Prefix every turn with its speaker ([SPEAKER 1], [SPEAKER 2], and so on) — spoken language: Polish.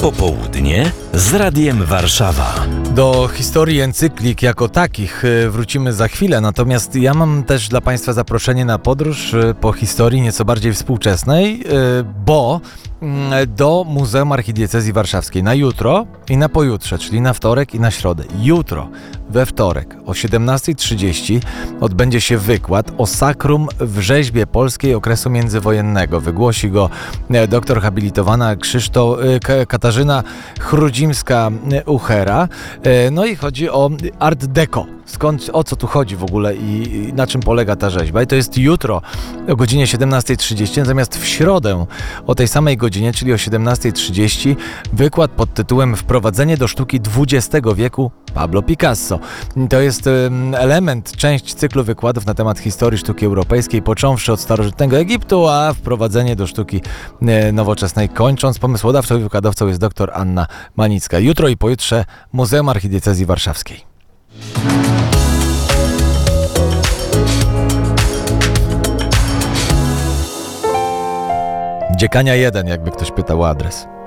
[SPEAKER 1] Popołudnie z Radiem Warszawa.
[SPEAKER 2] Do historii encyklik jako takich wrócimy za chwilę, natomiast ja mam też dla Państwa zaproszenie na podróż po historii nieco bardziej współczesnej, bo do Muzeum Archidiecezji Warszawskiej na jutro i na pojutrze, czyli na wtorek i na środę. Jutro, we wtorek o 17:30 odbędzie się wykład o sakrum w rzeźbie polskiej okresu międzywojennego. Wygłosi go doktor habilitowana Katarzyna Chrudzimska-Uchera. No i chodzi o Art Deco. O co tu chodzi w ogóle i na czym polega ta rzeźba? I to jest jutro o godzinie 17:30, natomiast w środę o tej samej godzinie, czyli o 17:30, wykład pod tytułem Wprowadzenie do sztuki XX wieku Pablo Picasso. To jest część cyklu wykładów na temat historii sztuki europejskiej, począwszy od starożytnego Egiptu, a wprowadzenie do sztuki nowoczesnej kończąc. Pomysłodawcą i wykładowcą jest dr Anna Manicka. Jutro i pojutrze Muzeum Archidiecezji Warszawskiej. Dziekania 1, jakby ktoś pytał o adres.